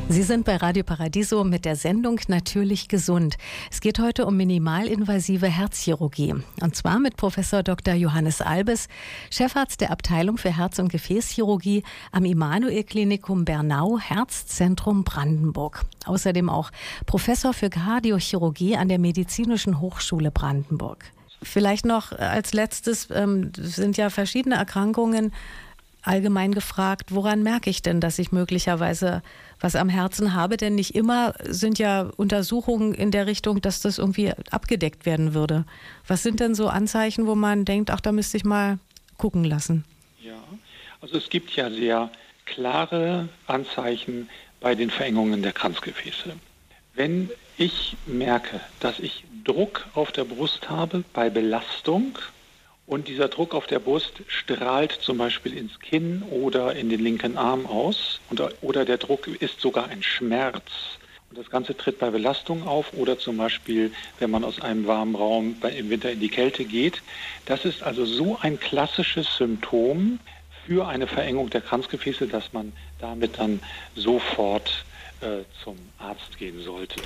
Sie sind bei Radio Paradiso mit der Sendung Natürlich gesund. Es geht heute um minimalinvasive Herzchirurgie. Und zwar mit Professor Dr. Johannes Albes, Chefarzt der Abteilung für Herz- und Gefäßchirurgie am Immanuel-Klinikum Bernau, Herzzentrum Brandenburg. Außerdem auch Professor für Kardiochirurgie an der Medizinischen Hochschule Brandenburg. Vielleicht noch als letztes, sind ja verschiedene Erkrankungen allgemein gefragt, woran merke ich denn, dass ich möglicherweise was am Herzen habe? Denn nicht immer sind ja Untersuchungen in der Richtung, dass das irgendwie abgedeckt werden würde. Was sind denn so Anzeichen, wo man denkt, ach, da müsste ich mal gucken lassen? Ja, also es gibt ja sehr klare Anzeichen bei den Verengungen der Kranzgefäße. Wenn ich merke, dass ich Druck auf der Brust habe bei Belastung, und dieser Druck auf der Brust strahlt zum Beispiel ins Kinn oder in den linken Arm aus. Oder der Druck ist sogar ein Schmerz. Und das Ganze tritt bei Belastung auf oder zum Beispiel, wenn man aus einem warmen Raum im Winter in die Kälte geht. Das ist also so ein klassisches Symptom für eine Verengung der Kranzgefäße, dass man damit dann sofort zum Arzt gehen sollte.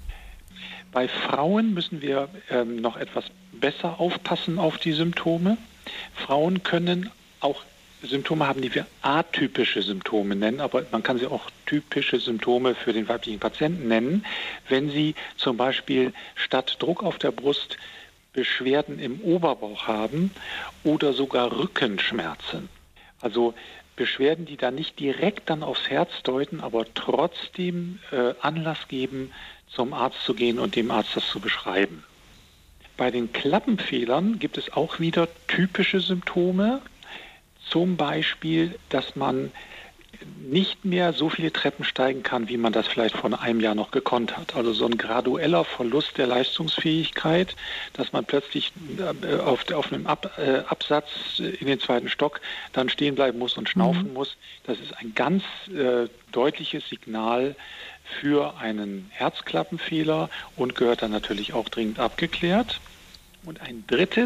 Bei Frauen müssen wir noch etwas besser aufpassen auf die Symptome. Frauen können auch Symptome haben, die wir atypische Symptome nennen, aber man kann sie auch typische Symptome für den weiblichen Patienten nennen, wenn sie zum Beispiel statt Druck auf der Brust Beschwerden im Oberbauch haben oder sogar Rückenschmerzen. Also Beschwerden, die dann nicht direkt dann aufs Herz deuten, aber trotzdem Anlass geben, zum Arzt zu gehen und dem Arzt das zu beschreiben. Bei den Klappenfehlern gibt es auch wieder typische Symptome, zum Beispiel, dass man nicht mehr so viele Treppen steigen kann, wie man das vielleicht vor einem Jahr noch gekonnt hat. Also so ein gradueller Verlust der Leistungsfähigkeit, dass man plötzlich auf einem Absatz in den zweiten Stock dann stehen bleiben muss und schnaufen muss. Das ist ein ganz deutliches Signal für einen Herzklappenfehler und gehört dann natürlich auch dringend abgeklärt. Und ein drittes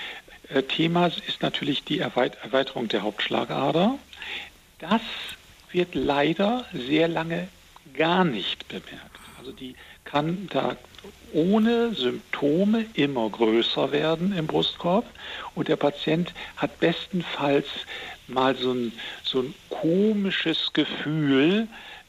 Thema ist natürlich die Erweiterung der Hauptschlagader. Das wird leider sehr lange gar nicht bemerkt. Also die kann da ohne Symptome immer größer werden im Brustkorb und der Patient hat bestenfalls mal so ein komisches Gefühl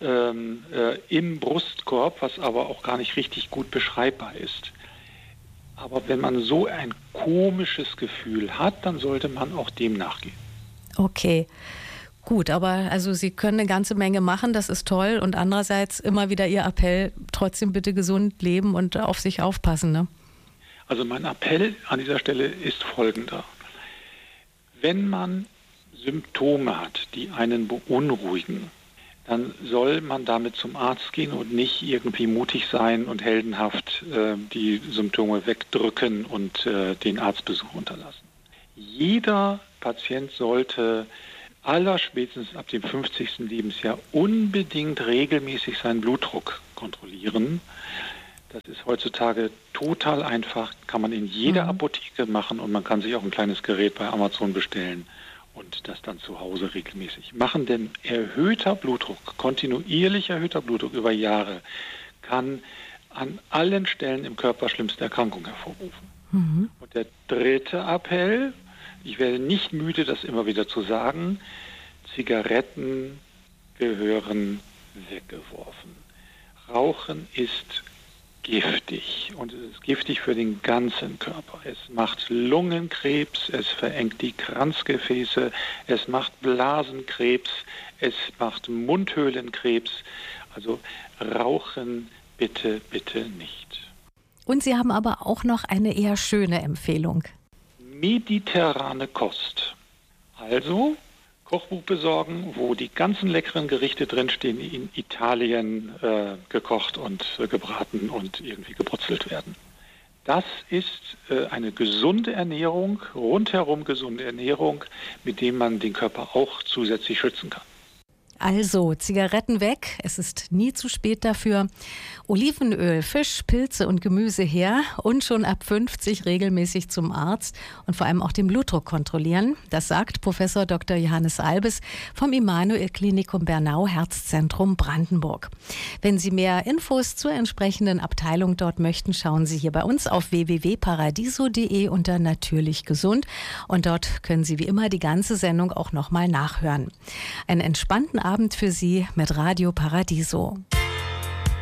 im Brustkorb, was aber auch gar nicht richtig gut beschreibbar ist. Aber wenn man so ein komisches Gefühl hat, dann sollte man auch dem nachgehen. Okay. Gut, aber also Sie können eine ganze Menge machen, das ist toll. Und andererseits immer wieder Ihr Appell, trotzdem bitte gesund leben und auf sich aufpassen, ne? Also mein Appell an dieser Stelle ist folgender. Wenn man Symptome hat, die einen beunruhigen, dann soll man damit zum Arzt gehen und nicht irgendwie mutig sein und heldenhaft die Symptome wegdrücken und den Arztbesuch unterlassen. Jeder Patient sollte allerspätestens ab dem 50. Lebensjahr unbedingt regelmäßig seinen Blutdruck kontrollieren. Das ist heutzutage total einfach, kann man in jeder Apotheke machen und man kann sich auch ein kleines Gerät bei Amazon bestellen und das dann zu Hause regelmäßig machen. Denn erhöhter Blutdruck, kontinuierlich erhöhter Blutdruck über Jahre, kann an allen Stellen im Körper schlimmste Erkrankungen hervorrufen. Und der dritte Appell, ich werde nicht müde, das immer wieder zu sagen, Zigaretten gehören weggeworfen. Rauchen ist giftig und es ist giftig für den ganzen Körper. Es macht Lungenkrebs, es verengt die Kranzgefäße, es macht Blasenkrebs, es macht Mundhöhlenkrebs. Also Rauchen bitte, bitte nicht. Und Sie haben aber auch noch eine eher schöne Empfehlung. Mediterrane Kost. Also Kochbuch besorgen, wo die ganzen leckeren Gerichte drinstehen, die in Italien gekocht und gebraten und irgendwie gebrutzelt werden. Das ist eine gesunde Ernährung, rundherum gesunde Ernährung, mit dem man den Körper auch zusätzlich schützen kann. Also Zigaretten weg, es ist nie zu spät dafür. Olivenöl, Fisch, Pilze und Gemüse her und schon ab 50 regelmäßig zum Arzt und vor allem auch den Blutdruck kontrollieren. Das sagt Professor Dr. Johannes Albes vom Immanuel-Klinikum Bernau Herzzentrum Brandenburg. Wenn Sie mehr Infos zur entsprechenden Abteilung dort möchten, schauen Sie hier bei uns auf www.paradiso.de unter Natürlich gesund und dort können Sie wie immer die ganze Sendung auch nochmal nachhören. Einen entspannten Abend für Sie mit Radio Paradiso.